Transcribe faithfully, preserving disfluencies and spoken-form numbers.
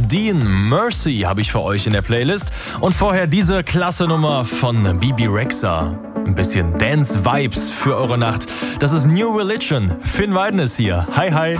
Dean, Mercy habe ich für euch in der Playlist. Und vorher diese klasse Nummer von Bebe Rexha. Ein bisschen Dance-Vibes für eure Nacht. Das ist New Religion. Finn Weiden ist hier. Hi, hi.